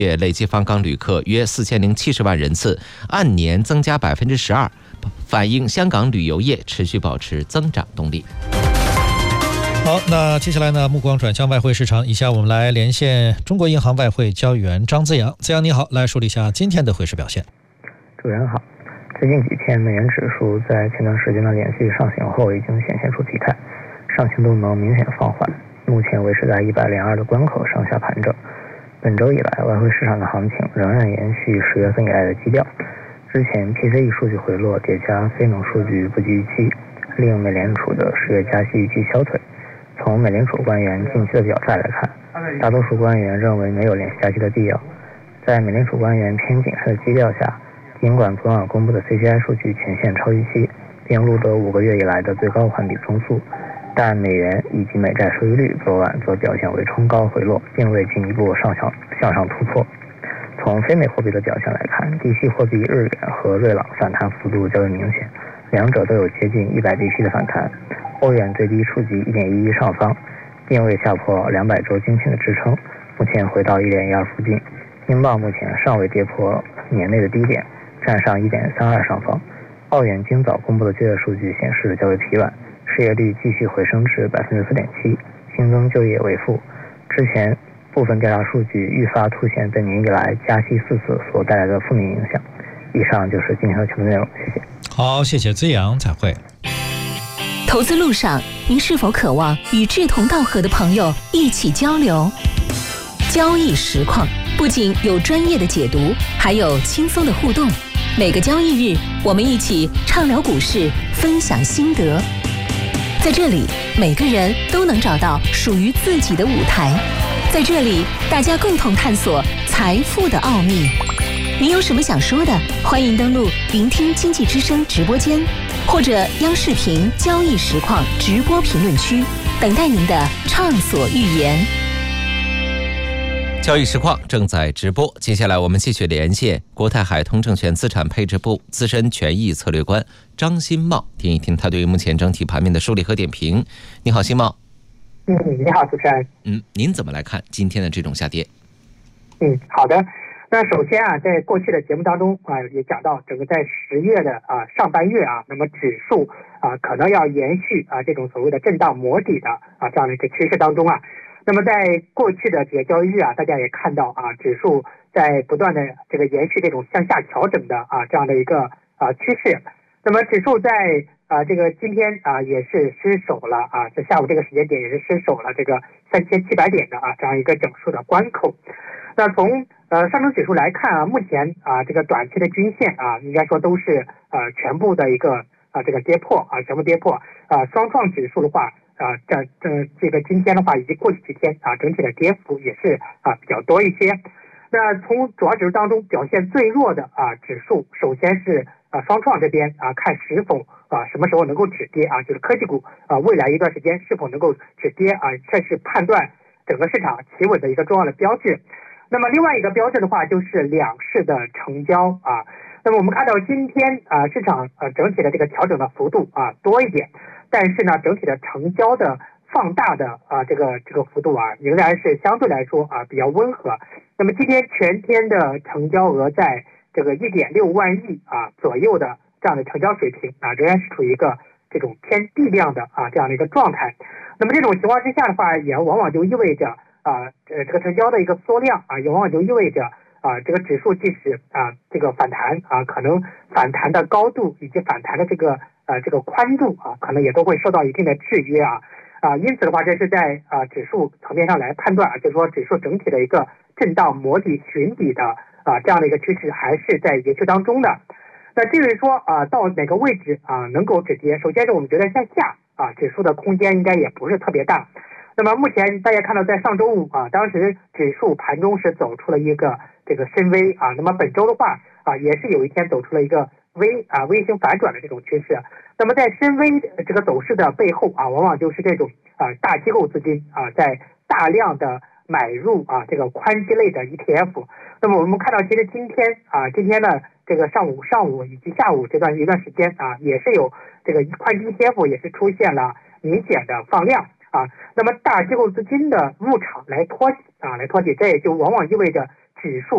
月累计访港旅客约4070万人次，按年增加12%，反映香港旅游业持续保持增长动力。 好，那接下来呢，目光转向外汇市场，以下我们来连线中国银行外汇交易员张资阳。资阳你好，来梳理一下今天的汇市表现。 主持人好，最近几天美元指数在前段时间的连续上行后，已经显现出疲态，上行动能明显放缓，目前维持在102的关口上下盘整。本周以来，外汇市场的行情仍然延续10月份以来的基调。之前 PCE 数据回落，叠加非农数据不及预期，令美联储的10月加息预期消退。从美联储官员近期的表态来看，大多数官员认为没有连续加息的必要。在美联储官员偏谨慎的基调下，尽管昨晚公布的 CPI 数据全线超预期，并录得5个月以来的最高环比增速，但美元以及美债收益率昨晚则表现为冲高回落，并未进一步向上突破。从非美货币的表现来看，地区货币日元和瑞郎反弹幅度较为明显，两者都有接近100地区的反弹。欧元最低触及 1.11 上方，并未下破200周均线的支撑，目前回到 1.12 附近。英镑目前尚未跌破年内的低点，站上 1.32 上方。澳元今早公布的就业数据显示较为疲软，失业率继续回升至 4.7%， 新增就业为负。之前部分调查数据愈发凸显本年以来加息4次所带来的负面影响。以上就是今天的全部内容，谢谢。 好，谢谢资阳，再会。 投资路上，您是否渴望与志同道合的朋友一起交流？交易实况不仅有专业的解读，还有轻松的互动。每个交易日，我们一起畅聊股市，分享心得。在这里，每个人都能找到属于自己的舞台。在这里，大家共同探索财富的奥秘。您有什么想说的？欢迎登录聆听经济之声直播间，或者央视频交易实况直播评论区，等待您的畅所欲言。 交易实况正在直播，接下来我们继续连线国泰海通证券资产配置部资深权益策略官张新茂，听一听他对于目前整体盘面的梳理和点评。你好，新茂。 你好，主持人。 您怎么来看今天的这种下跌？ 好的。那首先啊，在过去的节目当中啊，也讲到整个在10月的上半月啊，那么指数可能要延续这种所谓的震荡磨底的这样的一个趋势当中啊。那么在过去的几个交易日啊，大家也看到指数在不断的这个延续这种向下调整的这样的一个趋势。那么指数在这个今天也是失守了在下午这个时间点也是失守了这个3700点的这样一个整数的关口。那从上证指数来看目前这个短期的均线应该说都是全部的一个这个跌破全部跌破双创指数的话这个今天的话以及过去几天整体的跌幅也是比较多一些。那从主要指数当中表现最弱的指数，首先是双创这边看是否什么时候能够止跌就是科技股未来一段时间是否能够止跌这是判断整个市场企稳的一个重要的标志。那么另外一个标志的话就是两市的成交那么我们看到今天市场整体的这个调整的幅度多一点，但是呢整体的成交的放大的这个幅度仍然是相对来说比较温和。那么今天全天的成交额在这个1.6万亿左右的这样的成交水平仍然是处于一个这种偏低量的这样的一个状态。那么这种情况之下的话，也往往就意味着这个成交的一个缩量也往往就意味着这个指数即使这个反弹可能反弹的高度以及反弹的这个宽度可能也都会受到一定的制约因此的话，这是在指数层面上来判断就是说指数整体的一个震荡磨底寻底的这样的一个趋势还是在延续当中的。那至于说到哪个位置能够止跌，首先是我们觉得向下指数的空间应该也不是特别大。那么目前大家看到在上周五当时指数盘中是走出了一个这个深 V 那么本周的话也是有一天走出了一个微型反转的这种趋势。那么在深 V 这个走势的背后往往就是这种大机构资金在大量的买入这个宽基类的 ETF。那么我们看到其实今天呢这个上午以及下午一段时间也是有这个宽基 ETF 也是出现了明显的放量那么大机构资金的入场来托起这也就往往意味着指数